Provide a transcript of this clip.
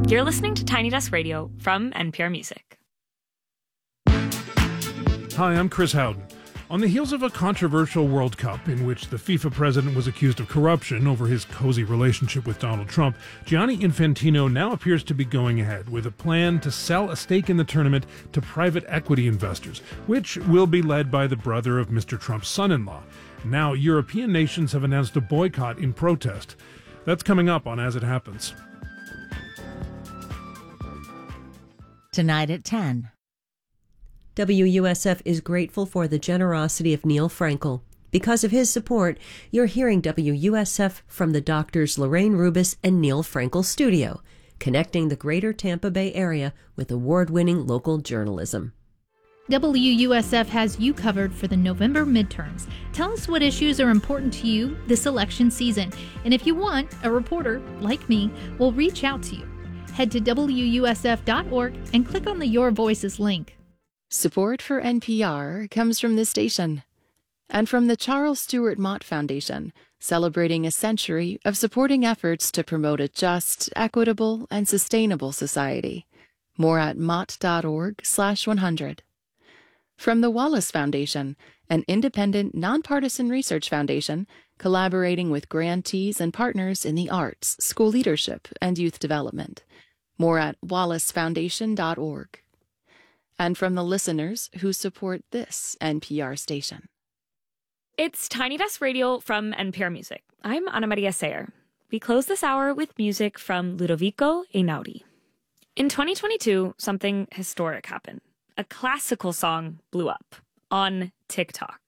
You're listening to Tiny Desk Radio from NPR Music. Hi, I'm Chris Howden. On the heels of a controversial World Cup in which the FIFA president was accused of corruption over his cozy relationship with Donald Trump, Gianni Infantino now appears to be going ahead with a plan to sell a stake in the tournament to private equity investors, which will be led by the brother of Mr. Trump's son-in-law. Now, European nations have announced a boycott in protest. That's coming up on As It Happens. Tonight at 10. WUSF is grateful for the generosity of Neil Frankel. Because of his support, you're hearing WUSF from the doctors Lorraine Rubis and Neil Frankel studio, connecting the greater Tampa Bay area with award-winning local journalism. WUSF has you covered for the November midterms. Tell us what issues are important to you this election season. And if you want, a reporter, like me, will reach out to you. Head to WUSF.org and click on the Your Voices link. Support for NPR comes from this station and from the Charles Stewart Mott Foundation, celebrating a century of supporting efforts to promote a just, equitable, and sustainable society. More at mott.org/100. From the Wallace Foundation, an independent, nonpartisan research foundation collaborating with grantees and partners in the arts, school leadership, and youth development. More at wallacefoundation.org. And from the listeners who support this NPR station. It's Tiny Desk Radio from NPR Music. I'm Ana Maria Sayer. We close this hour with music from Ludovico Einaudi. In 2022, something historic happened. A classical song blew up on TikTok.